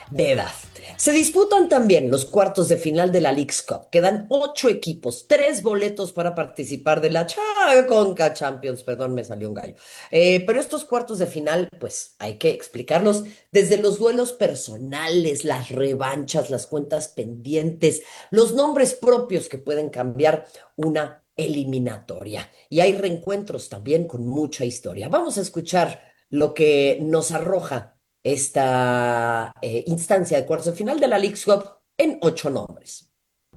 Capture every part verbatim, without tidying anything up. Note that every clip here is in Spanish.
de edad. Se disputan también los cuartos de final de la Leagues Cup. Quedan ocho equipos, tres boletos para participar de la Cha- Conca Champions. Perdón, me salió un gallo. Eh, pero estos cuartos de final, pues hay que explicarlos desde los duelos personales, las revanchas, las cuentas pendientes, los nombres propios que pueden cambiar una eliminatoria. Y hay reencuentros también con mucha historia. Vamos a escuchar lo que nos arroja esta eh, instancia de cuartos de final de la Leagues Cup en ocho nombres.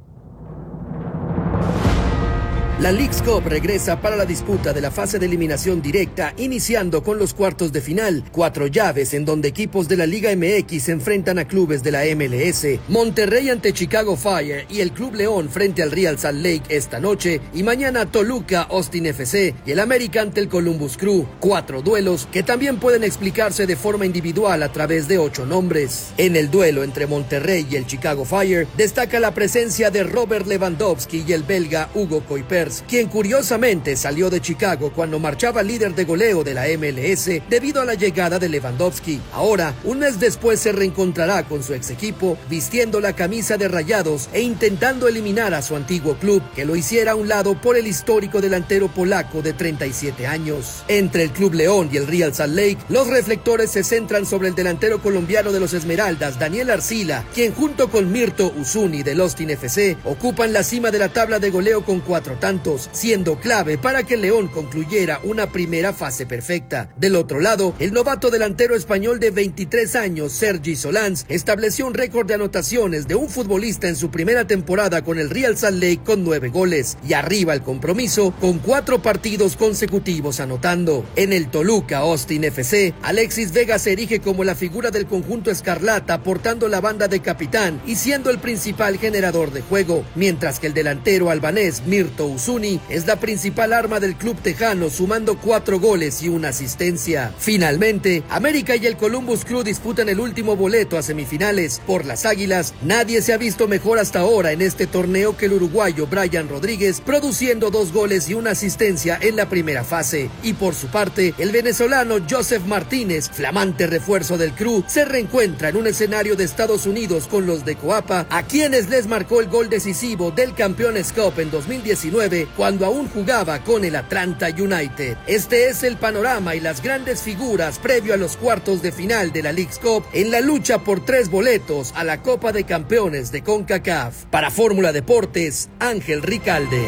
La Leagues Cup regresa para la disputa de la fase de eliminación directa, iniciando con los cuartos de final, cuatro llaves en donde equipos de la Liga M X se enfrentan a clubes de la M L S, Monterrey ante Chicago Fire y el Club León frente al Real Salt Lake esta noche, y mañana Toluca, Austin F C y el América ante el Columbus Crew, cuatro duelos que también pueden explicarse de forma individual a través de ocho nombres. En el duelo entre Monterrey y el Chicago Fire, destaca la presencia de Robert Lewandowski y el belga Hugo Kuipers, quien curiosamente salió de Chicago cuando marchaba líder de goleo de la M L S debido a la llegada de Lewandowski. Ahora, un mes después, se reencontrará con su ex equipo, vistiendo la camisa de Rayados e intentando eliminar a su antiguo club, que lo hiciera a un lado por el histórico delantero polaco de treinta y siete años. Entre el Club León y el Real Salt Lake, los reflectores se centran sobre el delantero colombiano de los Esmeraldas, Daniel Arcila, quien junto con Mirto Uzuni del Austin F C ocupan la cima de la tabla de goleo con cuatro tantos, siendo clave para que León concluyera una primera fase perfecta. Del otro lado, el novato delantero español de veintitrés años, Sergi Solans, estableció un récord de anotaciones de un futbolista en su primera temporada con el Real Salt Lake con nueve goles, y arriba el compromiso con cuatro partidos consecutivos anotando. En el Toluca Austin F C, Alexis Vega se erige como la figura del conjunto escarlata, portando la banda de capitán y siendo el principal generador de juego, mientras que el delantero albanés Mirto Uzuni es la principal arma del club tejano, sumando cuatro goles y una asistencia. Finalmente, América y el Columbus Crew disputan el último boleto a semifinales. Por las Águilas, nadie se ha visto mejor hasta ahora en este torneo que el uruguayo Brian Rodríguez, produciendo dos goles y una asistencia en la primera fase. Y por su parte, el venezolano Joseph Martínez, flamante refuerzo del Crew, se reencuentra en un escenario de Estados Unidos con los de Coapa, a quienes les marcó el gol decisivo del Campeones Cup en dos mil diecinueve, cuando aún jugaba con el Atlanta United. Este es el panorama y las grandes figuras previo a los cuartos de final de la Leagues Cup en la lucha por tres boletos a la Copa de Campeones de CONCACAF. Para Fórmula Deportes, Ángel Ricalde.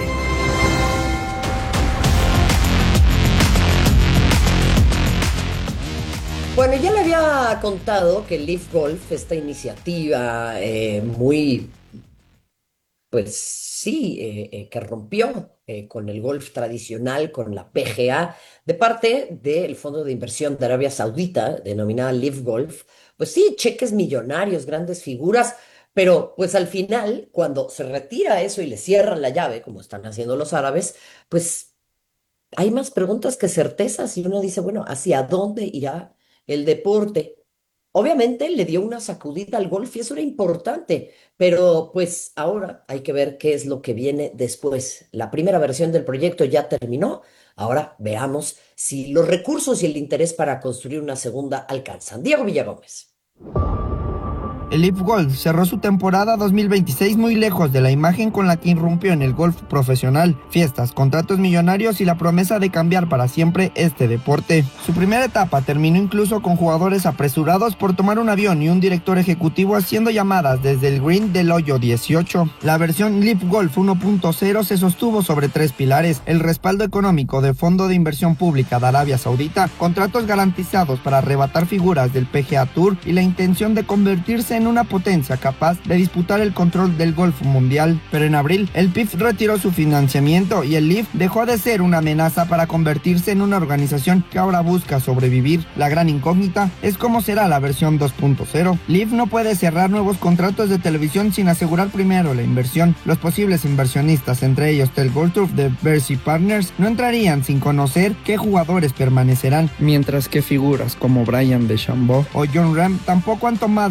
Bueno, ya le había contado que el Leaf Golf, esta iniciativa eh, muy, pues sí, eh, eh, que rompió eh, con el golf tradicional, con la P G A, de parte del Fondo de Inversión de Arabia Saudita, denominada Leaf Golf. Pues sí, cheques millonarios, grandes figuras, pero pues al final, cuando se retira eso y le cierran la llave, como están haciendo los árabes, pues hay más preguntas que certezas, y uno dice, bueno, ¿hacia dónde irá el deporte? Obviamente le dio una sacudida al golf y eso era importante, pero pues ahora hay que ver qué es lo que viene después. La primera versión del proyecto ya terminó. Ahora veamos si los recursos y el interés para construir una segunda alcanzan. Diego Villagómez. El Leaf Golf cerró su temporada dos mil veintiséis muy lejos de la imagen con la que irrumpió en el golf profesional: fiestas, contratos millonarios y la promesa de cambiar para siempre este deporte. Su primera etapa terminó incluso con jugadores apresurados por tomar un avión y un director ejecutivo haciendo llamadas desde el green del hoyo dieciocho. La versión Leaf Golf uno punto cero se sostuvo sobre tres pilares: el respaldo económico de Fondo de Inversión Pública de Arabia Saudita, contratos garantizados para arrebatar figuras del P G A Tour y la intención de convertirse en en una potencia capaz de disputar el control del golf mundial. Pero en abril, el P I F retiró su financiamiento y el Leaf dejó de ser una amenaza para convertirse en una organización que ahora busca sobrevivir. La gran incógnita es cómo será la versión dos punto cero. Leaf no puede cerrar nuevos contratos de televisión sin asegurar primero la inversión. Los posibles inversionistas, entre ellos Tel Golturf de Bercy Partners, no entrarían sin conocer qué jugadores permanecerán, mientras que figuras como Brian DeChambeau o John Ram tampoco han tomado una decisión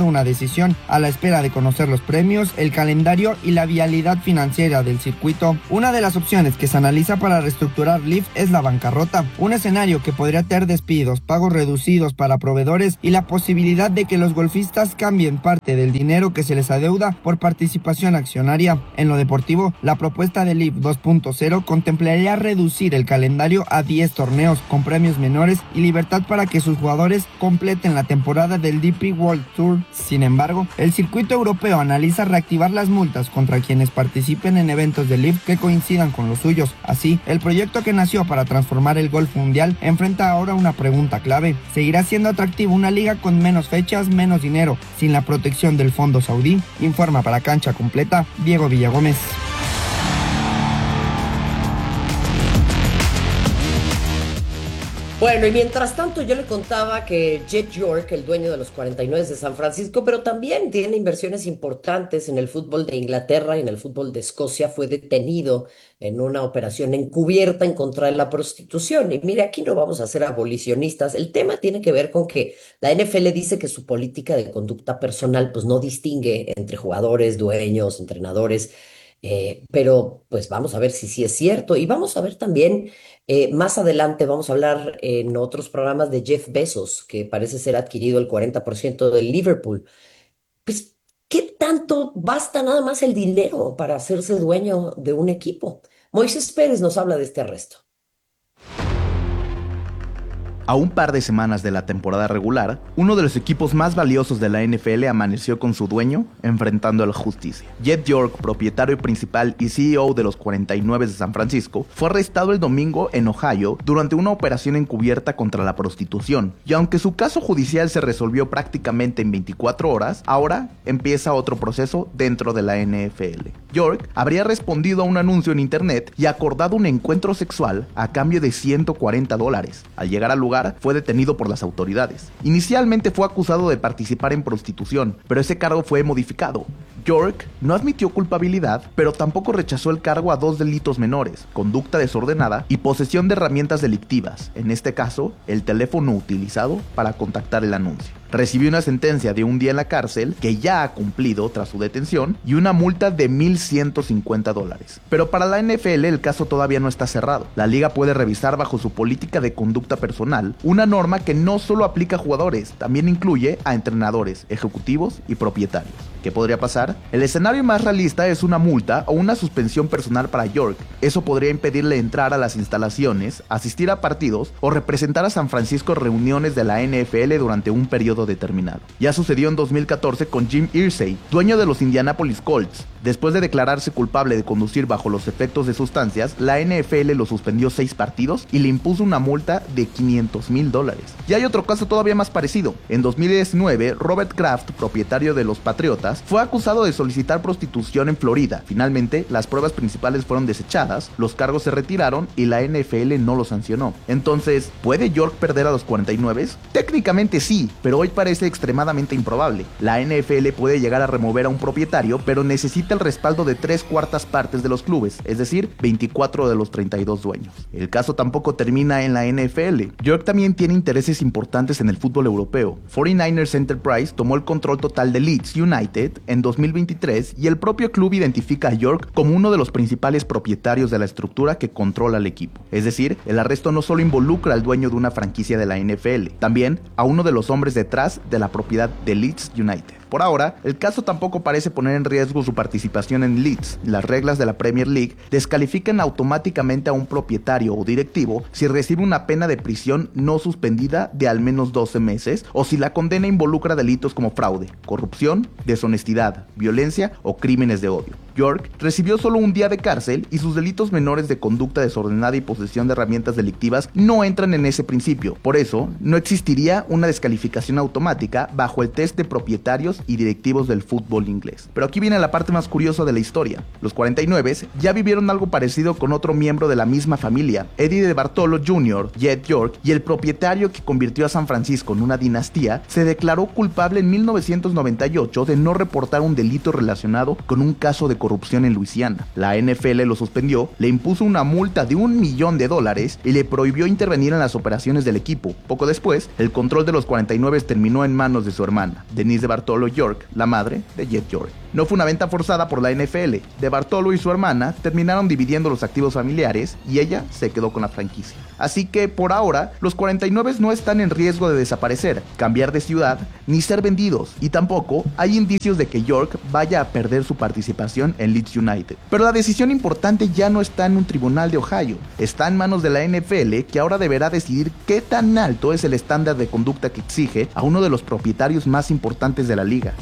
decisión a la espera de conocer los premios, el calendario y la vialidad financiera del circuito. Una de las opciones que se analiza para reestructurar L I V es la bancarrota, un escenario que podría tener despidos, pagos reducidos para proveedores y la posibilidad de que los golfistas cambien parte del dinero que se les adeuda por participación accionaria. En lo deportivo, la propuesta de L I V dos punto cero contemplaría reducir el calendario a diez torneos con premios menores y libertad para que sus jugadores completen la temporada del D P World Tour. Sin embargo, el circuito europeo analiza reactivar las multas contra quienes participen en eventos de L I V que coincidan con los suyos. Así, el proyecto que nació para transformar el golf mundial enfrenta ahora una pregunta clave: ¿seguirá siendo atractivo una liga con menos fechas, menos dinero, sin la protección del fondo saudí? Informa para Cancha Completa Diego Villagómez. Bueno, y mientras tanto yo le contaba que Jet York, el dueño de los cuarenta y nueve de San Francisco, pero también tiene inversiones importantes en el fútbol de Inglaterra y en el fútbol de Escocia, fue detenido en una operación encubierta en contra de la prostitución. Y mire, aquí no vamos a ser abolicionistas. El tema tiene que ver con que la N F L dice que su política de conducta personal pues no distingue entre jugadores, dueños, entrenadores. Eh, pero pues vamos a ver si sí es cierto y vamos a ver también, eh, más adelante vamos a hablar en otros programas de Jeff Bezos, que parece ser adquirido el cuarenta por ciento del Liverpool. Pues, ¿qué tanto basta nada más el dinero para hacerse dueño de un equipo? Moisés Pérez nos habla de este arresto. A un par de semanas de la temporada regular, uno de los equipos más valiosos de la N F L amaneció con su dueño enfrentando a la justicia. Jet York, propietario principal y C E O de los cuarenta y nueve de San Francisco, fue arrestado el domingo en Ohio durante una operación encubierta contra la prostitución. Y aunque su caso judicial se resolvió prácticamente en veinticuatro horas, ahora empieza otro proceso dentro de la N F L. York habría respondido a un anuncio en internet y acordado un encuentro sexual a cambio de ciento cuarenta dólares. Al llegar al lugar, fue detenido por las autoridades. Inicialmente fue acusado de participar en prostitución, pero ese cargo fue modificado. York no admitió culpabilidad, pero tampoco rechazó el cargo a dos delitos menores: conducta desordenada y posesión de herramientas delictivas, en este caso, el teléfono utilizado para contactar el anuncio. Recibió una sentencia de un día en la cárcel, que ya ha cumplido tras su detención, y una multa de mil ciento cincuenta dólares. Pero para la N F L el caso todavía no está cerrado. La liga puede revisar bajo su política de conducta personal una norma que no solo aplica a jugadores, también incluye a entrenadores, ejecutivos y propietarios. ¿Qué podría pasar? El escenario más realista es una multa o una suspensión personal para York. Eso podría impedirle entrar a las instalaciones, asistir a partidos o representar a San Francisco en reuniones de la N F L durante un periodo determinado. Ya sucedió en dos mil catorce con Jim Irsay, dueño de los Indianapolis Colts. Después de declararse culpable de conducir bajo los efectos de sustancias, la N F L lo suspendió seis partidos y le impuso una multa de quinientos mil dólares. Y hay otro caso todavía más parecido. En dos mil diecinueve, Robert Kraft, propietario de los Patriotas, fue acusado de solicitar prostitución en Florida. Finalmente, las pruebas principales fueron desechadas, los cargos se retiraron y la N F L no lo sancionó. Entonces, ¿puede York perder a los cuarenta y nueve? Técnicamente sí, pero hoy parece extremadamente improbable. La N F L puede llegar a remover a un propietario, pero necesita el respaldo de tres cuartas partes de los clubes, es decir, veinticuatro de los treinta y dos dueños. El caso tampoco termina en la N F L. York también tiene intereses importantes en el fútbol europeo. cuarenta y nueve ers Enterprise tomó el control total de Leeds United en dos mil veintitrés y el propio club identifica a York como uno de los principales propietarios de la estructura que controla el equipo. Es decir, el arresto no solo involucra al dueño de una franquicia de la N F L, también a uno de los hombres detrás de la propiedad de Leeds United. Por ahora, el caso tampoco parece poner en riesgo su participación en Leeds. Las reglas de la Premier League descalifican automáticamente a un propietario o directivo si recibe una pena de prisión no suspendida de al menos doce meses o si la condena involucra delitos como fraude, corrupción, deshonestidad, violencia o crímenes de odio. York recibió solo un día de cárcel y sus delitos menores de conducta desordenada y posesión de herramientas delictivas no entran en ese principio. Por eso, no existiría una descalificación automática bajo el test de propietarios y directivos del fútbol inglés. Pero aquí viene la parte más curiosa de la historia. Los cuarenta y nueve ya vivieron algo parecido con otro miembro de la misma familia, Eddie de Bartolo junior, Jet York, y el propietario que convirtió a San Francisco en una dinastía, se declaró culpable en mil novecientos noventa y ocho de no reportar un delito relacionado con un caso de corrupción corrupción en Luisiana. La N F L lo suspendió, le impuso una multa de un millón de dólares y le prohibió intervenir en las operaciones del equipo. Poco después, el control de los cuarenta y nueve terminó en manos de su hermana, Denise de Bartolo York, la madre de Jet York. No fue una venta forzada por la N F L. De Bartolo y su hermana terminaron dividiendo los activos familiares y ella se quedó con la franquicia. Así que por ahora, los cuarenta y nueve no están en riesgo de desaparecer, cambiar de ciudad ni ser vendidos, y tampoco hay indicios de que York vaya a perder su participación en Leeds United. Pero la decisión importante ya no está en un tribunal de Ohio, está en manos de la N F L, que ahora deberá decidir qué tan alto es el estándar de conducta que exige a uno de los propietarios más importantes de la liga.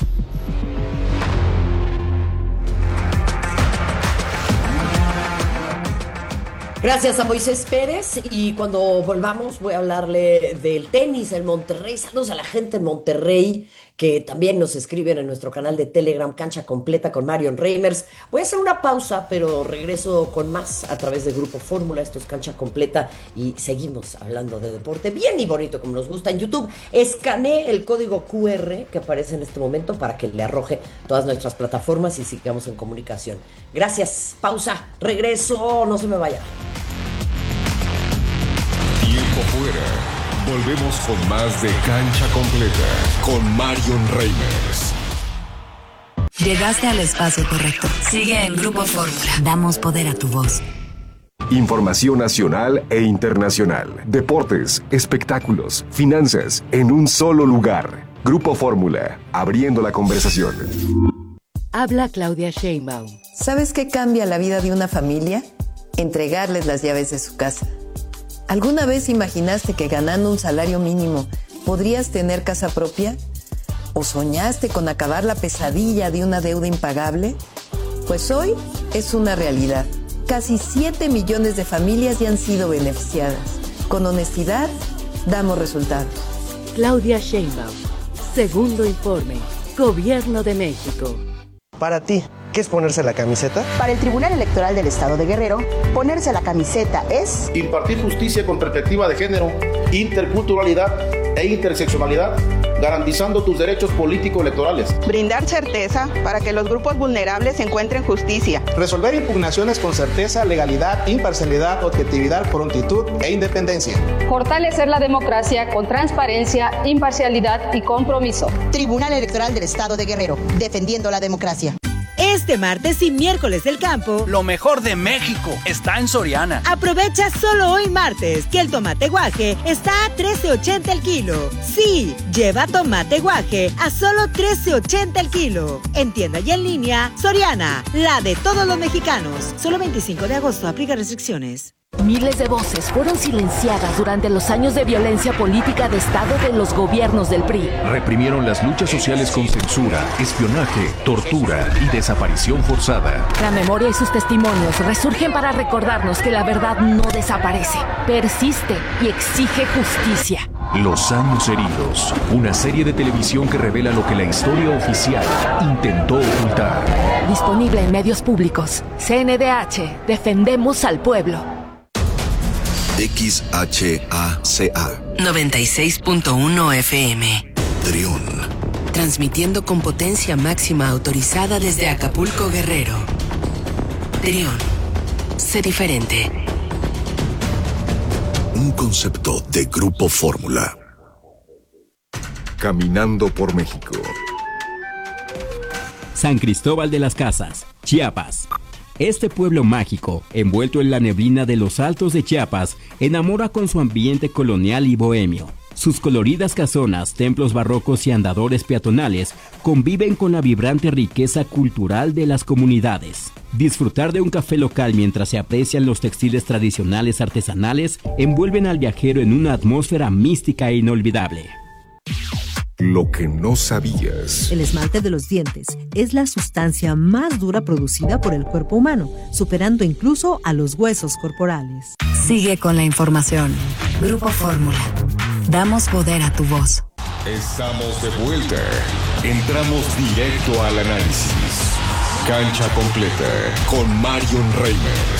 Gracias a Moisés Pérez, y cuando volvamos voy a hablarle del tenis en Monterrey. Saludos a la gente en Monterrey que también nos escriben en nuestro canal de Telegram, Cancha Completa con Marion Reimers. Voy a hacer una pausa, pero regreso con más a través de Grupo Fórmula. Esto es Cancha Completa y seguimos hablando de deporte bien y bonito como nos gusta en YouTube. Escanee el código Q R que aparece en este momento para que le arroje todas nuestras plataformas y sigamos en comunicación. Gracias, pausa, regreso, no se me vaya. Tiempo fuera. Volvemos con más de Cancha Completa con Marion Reimers. Llegaste al espacio correcto. Sigue en Grupo Fórmula. Damos poder a tu voz. Información nacional e internacional. Deportes, espectáculos, finanzas, en un solo lugar. Grupo Fórmula, abriendo la conversación. Habla Claudia Sheinbaum. ¿Sabes qué cambia la vida de una familia? Entregarles las llaves de su casa. ¿Alguna vez imaginaste que ganando un salario mínimo podrías tener casa propia? ¿O soñaste con acabar la pesadilla de una deuda impagable? Pues hoy es una realidad. Casi siete millones de familias ya han sido beneficiadas. Con honestidad, damos resultados. Claudia Sheinbaum. Segundo informe. Gobierno de México. Para ti, ¿qué es ponerse la camiseta? Para el Tribunal Electoral del Estado de Guerrero, ponerse la camiseta es... impartir justicia con perspectiva de género, interculturalidad e interseccionalidad, garantizando tus derechos político-electorales. Brindar certeza para que los grupos vulnerables encuentren justicia. Resolver impugnaciones con certeza, legalidad, imparcialidad, objetividad, prontitud e independencia. Fortalecer la democracia con transparencia, imparcialidad y compromiso. Tribunal Electoral del Estado de Guerrero, defendiendo la democracia. Este martes y miércoles del campo, lo mejor de México está en Soriana. Aprovecha solo hoy martes que el tomate guaje está a trece ochenta el kilo. Sí, lleva tomate guaje a solo trece ochenta el kilo. En tienda y en línea, Soriana, la de todos los mexicanos. Solo veinticinco de agosto, aplica restricciones. Miles de voces fueron silenciadas durante los años de violencia política de Estado de los gobiernos del P R I. Reprimieron las luchas sociales con censura, espionaje, tortura y desaparición forzada. La memoria y sus testimonios resurgen para recordarnos que la verdad no desaparece, persiste y exige justicia. Los años heridos, una serie de televisión que revela lo que la historia oficial intentó ocultar. Disponible en medios públicos. C N D H, defendemos al pueblo. X H A C A noventa y seis punto uno F M. Trión. Transmitiendo con potencia máxima autorizada desde Acapulco, Guerrero. Trión. Sé diferente. Un concepto de Grupo Fórmula. Caminando por México. San Cristóbal de las Casas, Chiapas. Este pueblo mágico, envuelto en la neblina de los altos de Chiapas, enamora con su ambiente colonial y bohemio. Sus coloridas casonas, templos barrocos y andadores peatonales conviven con la vibrante riqueza cultural de las comunidades. Disfrutar de un café local mientras se aprecian los textiles tradicionales artesanales envuelven al viajero en una atmósfera mística e inolvidable. Lo que no sabías. El esmalte de los dientes es la sustancia más dura producida por el cuerpo humano, superando incluso a los huesos corporales. Sigue con la información. Grupo Fórmula. Damos poder a tu voz. Estamos de vuelta. Entramos directo al análisis. Cancha Completa con Marion Reimers.